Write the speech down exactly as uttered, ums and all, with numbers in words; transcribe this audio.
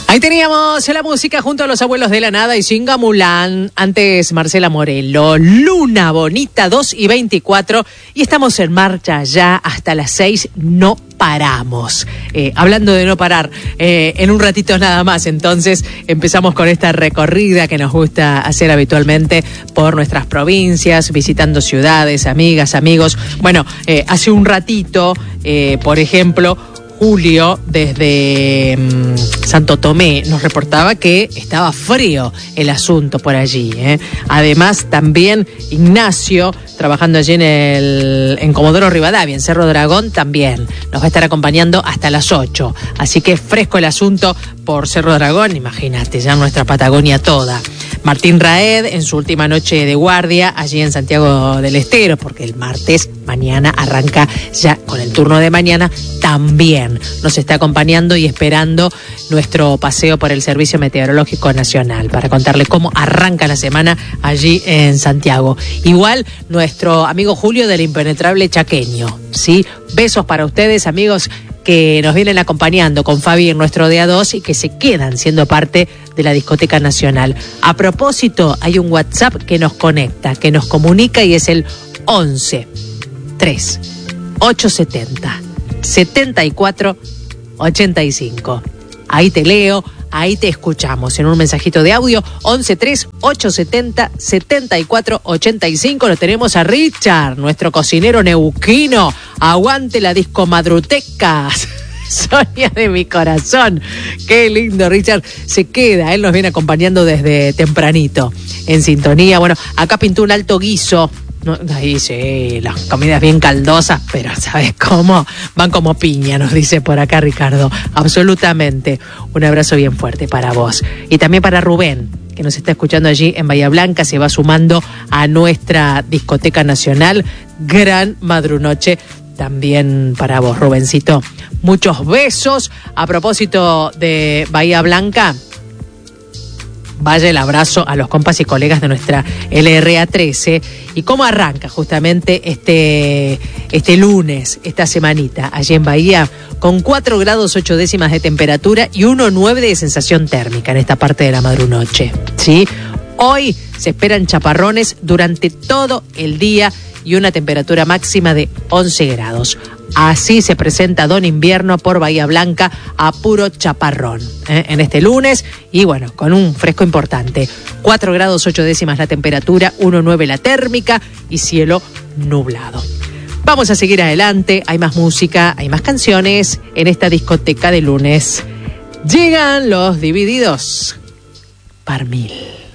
Ahí teníamos la música junto a los abuelos de la nada y Singamulán. Antes Marcela Morelo, Luna Bonita, dos y veinticuatro. Y estamos en marcha ya hasta las seis. No paramos. Eh, hablando de no parar, eh, en un ratito nada más. Entonces empezamos con esta recorrida que nos gusta hacer habitualmente por nuestras provincias, visitando ciudades, amigas, amigos. Bueno, eh, hace un ratito, eh, por ejemplo, Julio, desde mmm, Santo Tomé, nos reportaba que estaba frío el asunto por allí, ¿eh? Además, también Ignacio, trabajando allí en el en Comodoro Rivadavia, en Cerro Dragón, también nos va a estar acompañando hasta las ocho. Así que fresco el asunto por Cerro Dragón, imagínate, ya nuestra Patagonia toda. Martín Raed, en su última noche de guardia, allí en Santiago del Estero, porque el martes, mañana, arranca ya con el turno de mañana, también nos está acompañando y esperando nuestro paseo por el Servicio Meteorológico Nacional para contarle cómo arranca la semana allí en Santiago. Igual nuestro amigo Julio del Impenetrable Chaqueño, ¿sí? Besos para ustedes, amigos que nos vienen acompañando con Fabi en nuestro D A dos y que se quedan siendo parte de la Discoteca Nacional. A propósito, hay un WhatsApp que nos conecta, que nos comunica y es el once tres ochocientos setenta setenta y cuatro ochenta y cinco. Ahí te leo, ahí te escuchamos en un mensajito de audio. Once tres ochocientos setenta setenta y cuatro ochenta y cinco. Lo tenemos a Richard, nuestro cocinero neuquino. Aguante la disco madruteca. Sonia de mi corazón. Qué lindo, Richard. Se queda, él nos viene acompañando desde tempranito en sintonía. Bueno, acá pintó un alto guiso. No, ahí sí, las comidas bien caldosas, pero ¿sabes cómo? Van como piña, nos dice por acá Ricardo. Absolutamente. Un abrazo bien fuerte para vos. Y también para Rubén, que nos está escuchando allí en Bahía Blanca, se va sumando a nuestra Discoteca Nacional. Gran madrunoche también para vos, Rubencito. Muchos besos. A propósito de Bahía Blanca, vaya el abrazo a los compas y colegas de nuestra L R A trece. ¿Y cómo arranca justamente este, este lunes, esta semanita, allí en Bahía? Con cuatro grados ocho décimas de temperatura y uno coma nueve de sensación térmica en esta parte de la madrunoche, ¿sí? Hoy se esperan chaparrones durante todo el día y una temperatura máxima de once grados. Así se presenta Don Invierno por Bahía Blanca a puro chaparrón, ¿eh? En este lunes y bueno, con un fresco importante. cuatro grados ocho décimas la temperatura, uno coma nueve la térmica y cielo nublado. Vamos a seguir adelante, hay más música, hay más canciones en esta discoteca de lunes. Llegan los Divididos. Par mil.